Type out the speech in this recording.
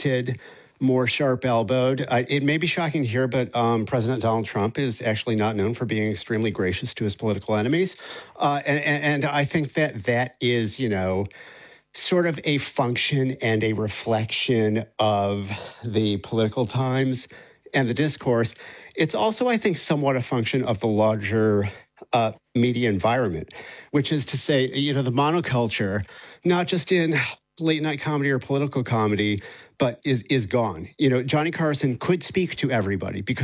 pointed, more sharp-elbowed. It may be shocking to hear, but President Donald Trump is actually not known for being extremely gracious to his political enemies. And I think that is, sort of a function and a reflection of the political times and the discourse. It's also, I think, somewhat a function of the larger media environment, which is to say, the monoculture, not just in late night comedy or political comedy, but is gone. Johnny Carson could speak to everybody because